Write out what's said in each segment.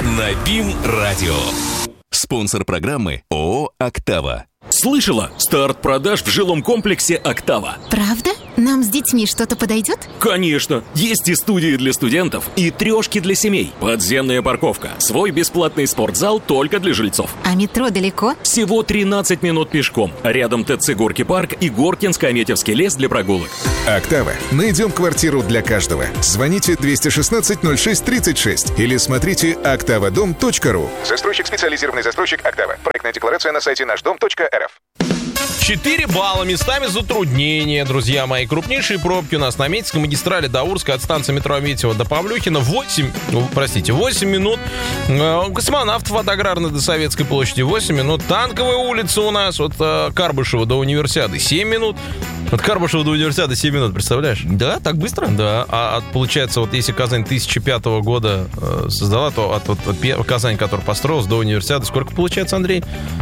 на БИМ-радио. Спонсор программы ООО «Октава». Слышала? Старт продаж в жилом комплексе «Октава». Правда? Нам с детьми что-то подойдет? Конечно! Есть и студии для студентов, и трешки для семей. Подземная парковка. Свой бесплатный спортзал только для жильцов. А метро далеко? Всего 13 минут пешком. Рядом ТЦ «Горки парк» и Горкинско-Аметьевский лес для прогулок. «Октава». Найдем квартиру для каждого. Звоните 216-06-36 или смотрите oktavadom.ru. Застройщик, специализированный застройщик «Октава». Проектная декларация на сайте нашдом.рф. 4 балла, местами затруднения, друзья мои. Крупнейшие пробки у нас на Аметьевской магистрали до Урска от станции метро Аметьево до Павлюхина. 8 минут. Космонавтов от Аграрной до Советской площади 8 минут. Танковая улица у нас от Карбышева до Универсиады 7 минут. От Карбышева до Универсиады 7 минут, представляешь? Да, так быстро? Да, получается, вот если Казань 2005 года создала, то от Казань, которая построилась, до Универсиады, сколько получается, Андрей?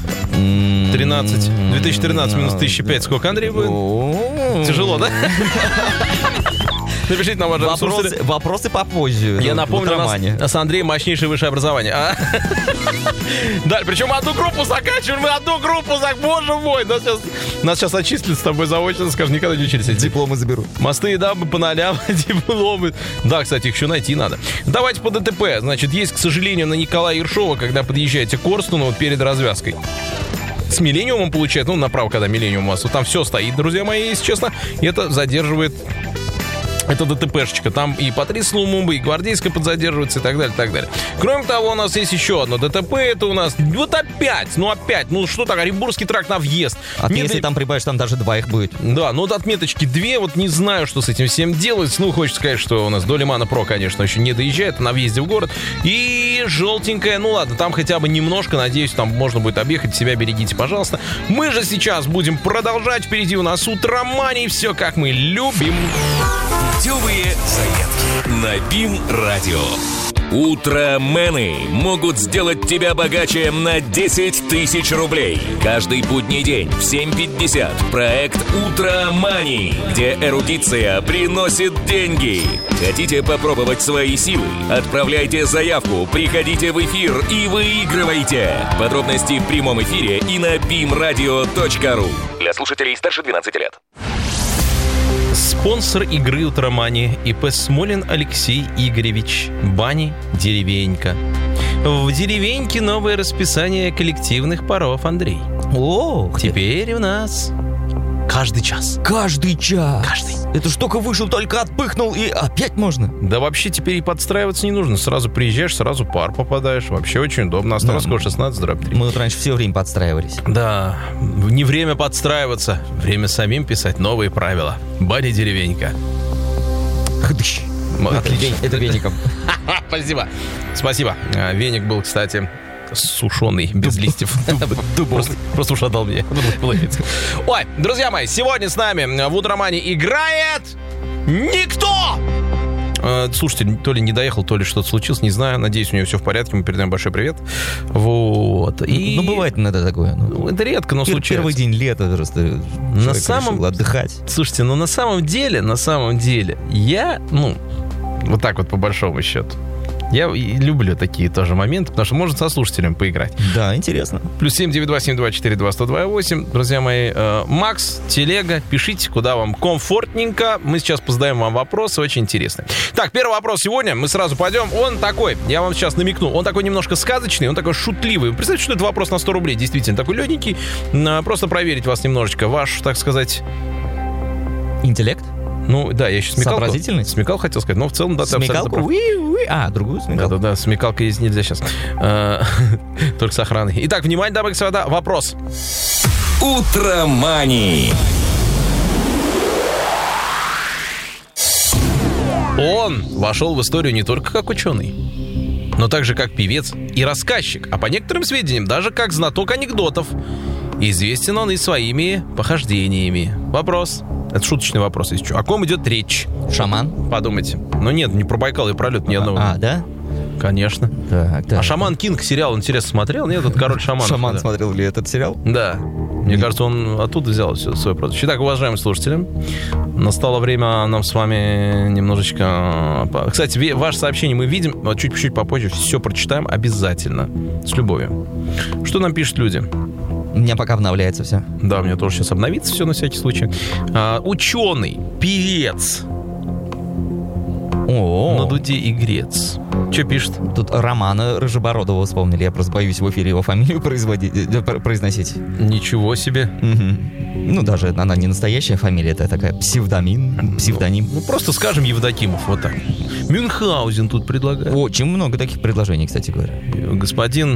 13. 2013 минус 1005. Сколько, Андрей, будет? Тяжело, да? Напишите нам, уважаемые вопросы попозже. Я напомню, у нас с Андреем мощнейшее высшее образование. Да, причем одну группу заканчиваем, боже мой. Нас сейчас отчислят с тобой заочно, скажем, никогда не учились. Дипломы заберут. Мосты и дамбы по нолям, дипломы. Да, кстати, их еще найти надо. Давайте по ДТП. Значит, есть, к сожалению, на Николая Ершова, когда подъезжаете к Корстуну, вот перед развязкой. С Миллениумом получается, направо, когда Миллениум у вас, вот там все стоит, друзья мои, если честно, и это задерживает. Это ДТПшечка. Там и по 30 Лумумба, и Гвардейская подзадерживается, и так далее, и так далее. Кроме того, у нас есть еще одно ДТП. Это у нас вот опять. Что так, Оренбургский тракт на въезд. Если там прибавишь, там даже 2 их будет. Да, вот отметочки 2. Вот не знаю, что с этим всем делать. Хочется сказать, что у нас до Лимана-Про, конечно, еще не доезжает на въезде в город. И желтенькая, ладно, там хотя бы немножко, надеюсь, там можно будет объехать. Себя берегите, пожалуйста. Мы же сейчас будем продолжать. Впереди у нас утромания. Все, как мы любим. Путевые заявки на БИМ-радио. Утромены могут сделать тебя богаче на 10 тысяч рублей. Каждый будний день в 7:50 проект «Утромани», где эрудиция приносит деньги. Хотите попробовать свои силы? Отправляйте заявку, приходите в эфир и выигрывайте. Подробности в прямом эфире и на bimradio.ru. Для слушателей старше 12 лет. Спонсор игры «Утромани» ИП Смолин Алексей Игоревич. Бани «Деревенька». В «Деревеньке» новое расписание коллективных паров, Андрей. Теперь у нас каждый час. Каждый. Это ж только вышел, только отпыхнул, и опять можно. Да вообще теперь и подстраиваться не нужно. Сразу приезжаешь, сразу пар попадаешь. Вообще очень удобно. Островского 16/3. Мы вот раньше все время подстраивались. Да, не время подстраиваться. Время самим писать новые правила. Баня «Деревенька». Отлично. Это веником. Спасибо. Веник был, кстати, сушеный, без листьев. Просто уж отдал мне. Ой, друзья мои, сегодня с нами в «Утромане» играет никто! Слушайте, то ли не доехал, то ли что-то случилось, не знаю. Надеюсь, у него все в порядке. Мы передаем большой привет. Вот. И... бывает иногда такое. Это редко, но случается. Первый день лета просто решил отдыхать. Слушайте, на самом деле, я, вот так вот по большому счету, я люблю такие тоже моменты, потому что можно со слушателем поиграть. Да, интересно. +7 927 242 102 Друзья мои, Макс, телега, пишите, куда вам комфортненько. Мы сейчас позадаем вам вопросы, очень интересные. Так, первый вопрос сегодня, мы сразу пойдем. Он такой, я вам сейчас намекну, он такой немножко сказочный, он такой шутливый. Представьте, что это вопрос на 100 рублей, действительно, такой легенький. Просто проверить вас немножечко, ваш, так сказать... Интеллект? Да, я еще смекалку. Сообразительность? Смекалку хотел сказать, но в целом, да, ты абсолютно прав. Другую смекалку. Да, смекалка есть нельзя сейчас. Только с охраной. Итак, внимание, дамы и господа, вопрос. Утромани. Он вошел в историю не только как ученый, но также как певец и рассказчик, а по некоторым сведениям даже как знаток анекдотов. Известен он и своими похождениями. Вопрос. Это шуточный вопрос, если что. О ком идет речь? Шаман? Подумайте. Нет, не про Байкал и пролет ни одного. Да? Конечно. Так. А «Шаман Кинг» сериал, интересно, смотрел? Нет, этот король шаманов. Шаман смотрел ли этот сериал? Да. Мне кажется, он оттуда взял все свое прозвище. Итак, уважаемые слушатели, настало время нам с вами немножечко... Кстати, ваше сообщение мы видим, вот чуть-чуть попозже все прочитаем обязательно, с любовью. Что нам пишут люди? У меня пока обновляется все. Да, у меня тоже сейчас обновится все на всякий случай. Ученый, певец. На дуде и грец. Что пишет? Тут Романа Рыжебородова вспомнили. Я просто боюсь в эфире его фамилию произносить. Ничего себе. Ну, даже она не настоящая фамилия, это такая псевдоним. Ну, просто скажем Евдокимов, вот так. Мюнхгаузен тут предлагает. Очень много таких предложений, кстати говоря. Господин...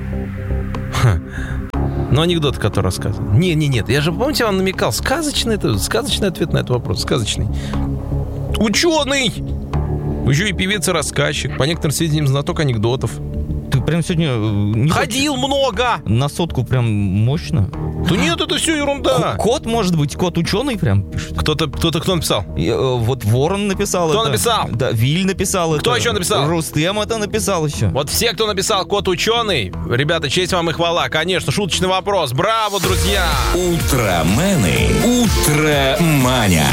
Ну, анекдот, который рассказывал. Нет, я же, помните, он намекал. Сказочный ответ на этот вопрос. Сказочный. Ученый! Еще и певец и рассказчик. По некоторым сведениям, знаток анекдотов. Ты прям сегодня... Ходил много! На сотку прям мощно. Да нет, это все ерунда. Кот, может быть, кот ученый прям пишет. Кто написал? Вот Ворон написал Кто это. написал? Да, Виль написал Кто это. еще написал? Рустем это написал еще. Вот все, кто написал кот ученый, ребята, честь вам и хвала. Конечно, шуточный вопрос. Браво, друзья! Утромены утроманят.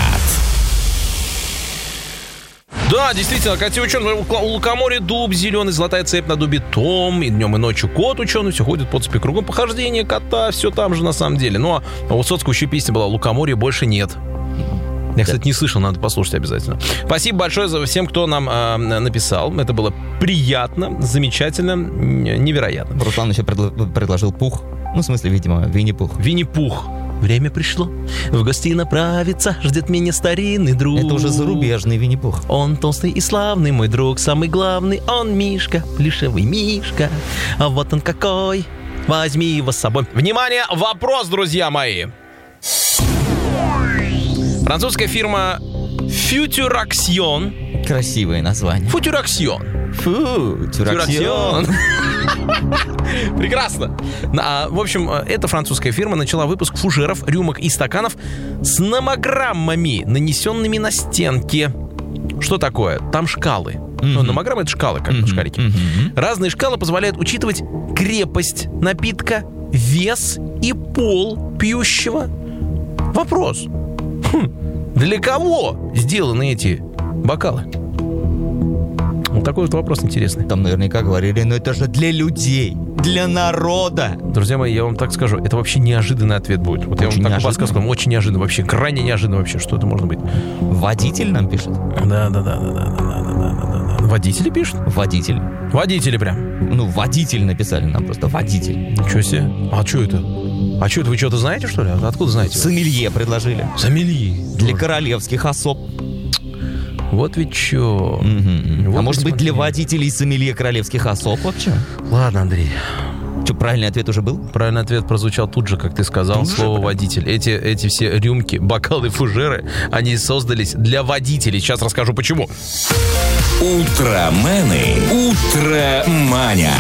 Да, действительно, коте ученый, у лукоморья дуб зеленый, золотая цепь на дубе том, и днем и ночью кот ученый, все ходит по цепи кругом похождения кота, все там же на самом деле. Но у Высоцкого еще песня была «Лукоморья больше нет». Я, кстати, не слышал, надо послушать обязательно. Спасибо большое за всем, кто нам написал. Это было приятно, замечательно, невероятно. Руслан еще предложил Пух. Ну, в смысле, видимо, Винни-Пух. Винни-Пух. Время пришло, в гости направиться, ждет меня старинный друг. Это уже зарубежный Винни-Пух. Он толстый и славный, мой друг, самый главный. Он Мишка, плюшевый Мишка. А вот он какой, возьми его с собой. Внимание, вопрос, друзья мои. Французская фирма Futuraction. Красивое название. Futuraction. Futuraction. Прекрасно. В общем, эта французская фирма начала выпуск фужеров, рюмок и стаканов с номограммами, нанесенными на стенки. Что такое? Там шкалы. Ну, номограммы — это шкалы, как шарики. Разные шкалы позволяют учитывать крепость напитка, вес и пол пьющего. Вопрос. Для кого сделаны эти бокалы? Вот такой вот вопрос интересный. Там наверняка говорили, но это же для людей, для народа. Друзья мои, я вам так скажу, это вообще неожиданный ответ будет. Вот очень я вам так подсказку, очень неожиданно вообще, крайне неожиданно вообще, что это может быть. Водитель нам пишет? Да. Водители пишут? Водитель. Водители прям. Ну, водитель написали нам просто, водитель. Ничего себе. А что это? Вы что-то знаете, что ли? Откуда знаете? Сомелье предложили. Сомелье. Для королевских особ. Вот ведь чё. Вот а может быть, для водителей сомелье королевских особ вообще? Ладно, Андрей. Что, правильный ответ уже был? Правильный ответ прозвучал тут же, как ты сказал, слово «водитель». Эти все рюмки, бокалы, фужеры, они создались для водителей. Сейчас расскажу, почему. Утромены утроманят.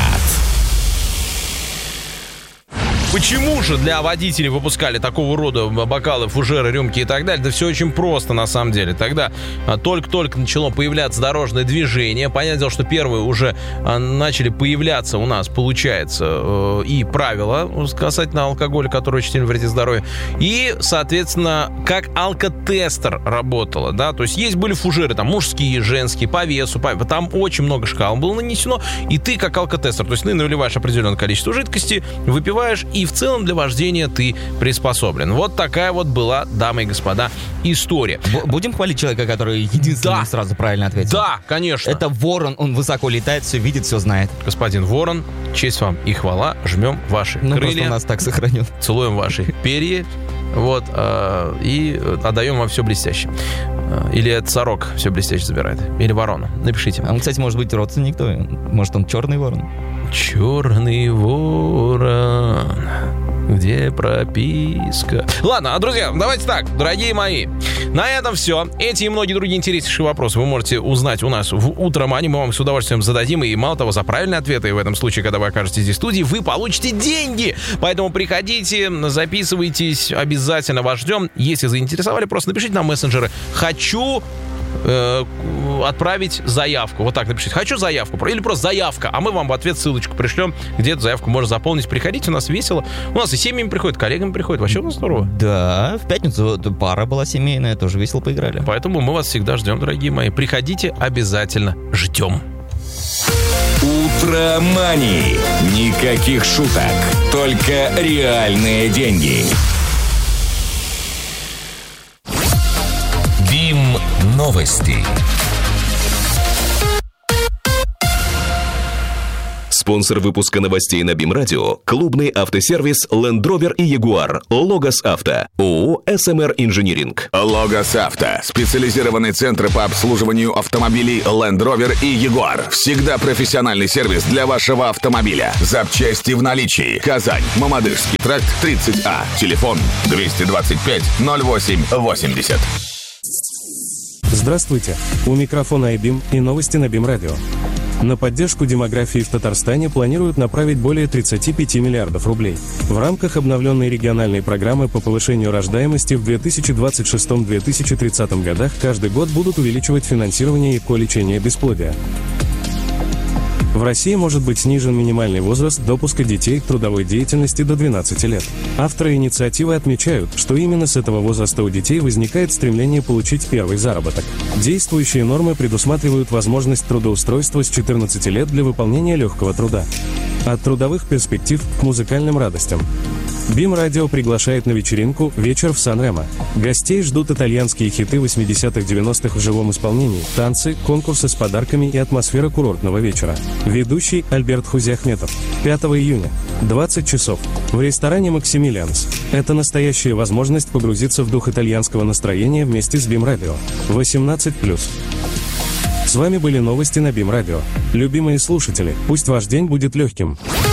Почему же для водителей выпускали такого рода бокалы, фужеры, рюмки и так далее? Да все очень просто, на самом деле. Тогда только-только начало появляться дорожное движение. Понятное дело, что первые уже начали появляться у нас, получается, и правила касательно алкоголя, который очень сильно вредит здоровью. И, соответственно, как алкотестер работало, да? То есть были фужеры, там, мужские, женские, по весу, там очень много шкал было нанесено. И ты, как алкотестер, то есть ты наливаешь определенное количество жидкости, выпиваешь, и в целом для вождения ты приспособлен. Вот такая вот была, дамы и господа, история. Будем хвалить человека, который единственный сразу правильно ответил? Да, конечно. Это Ворон, он высоко летает, все видит, все знает. Господин Ворон, честь вам и хвала, жмем ваши крылья. Просто у нас так сохранен. Целуем ваши перья, вот, и отдаем вам все блестяще. Или это сорок все блестяще забирает, или ворона. Напишите. Он, кстати, может быть родственник твой, может он черный ворон? Черный ворон, где прописка? Ладно, друзья, давайте так, дорогие мои. На этом все. Эти и многие другие интереснейшие вопросы вы можете узнать у нас в Утромане. Мы вам с удовольствием зададим. И мало того, за правильные ответы в этом случае, когда вы окажетесь здесь в студии, вы получите деньги. Поэтому приходите, записывайтесь. Обязательно вас ждем. Если заинтересовали, просто напишите нам в мессенджеры. Хочу отправить заявку. Вот так напишите. Хочу заявку. Или просто заявка. А мы вам в ответ ссылочку пришлем, где эту заявку можно заполнить. Приходите, у нас весело. У нас и семьями приходят, коллегами приходят. Вообще у нас здорово. Да, в пятницу пара была семейная, тоже весело поиграли. Поэтому мы вас всегда ждем, дорогие мои. Приходите, обязательно ждем. Утромани. Никаких шуток. Только реальные деньги. БИМ новости. Спонсор выпуска новостей на БИМ Радио – клубный автосервис Land Rover и Jaguar. Логос Авто. ООО «СМР Инжиниринг». Логос Авто. Специализированный центр по обслуживанию автомобилей Land Rover и Jaguar. Всегда профессиональный сервис для вашего автомобиля. Запчасти в наличии. Казань. Мамадышский тракт 30А. Телефон 225 08 80. Здравствуйте. У микрофона iBIM и новости на БИМ Радио. На поддержку демографии в Татарстане планируют направить более 35 миллиардов рублей. В рамках обновленной региональной программы по повышению рождаемости в 2026-2030 годах каждый год будут увеличивать финансирование ИКО лечения бесплодия. В России может быть снижен минимальный возраст допуска детей к трудовой деятельности до 12 лет. Авторы инициативы отмечают, что именно с этого возраста у детей возникает стремление получить первый заработок. Действующие нормы предусматривают возможность трудоустройства с 14 лет для выполнения легкого труда. От трудовых перспектив к музыкальным радостям. БИМ Радио приглашает на вечеринку «Вечер в Сан-Ремо». Гостей ждут итальянские хиты 80-х-90-х в живом исполнении, танцы, конкурсы с подарками и атмосфера курортного вечера. Ведущий Альберт Хузиахметов. 5 июня. 20 часов. В ресторане «Максимилианс». Это настоящая возможность погрузиться в дух итальянского настроения вместе с БИМ Радио. 18+. С вами были новости на БИМ Радио. Любимые слушатели, пусть ваш день будет легким.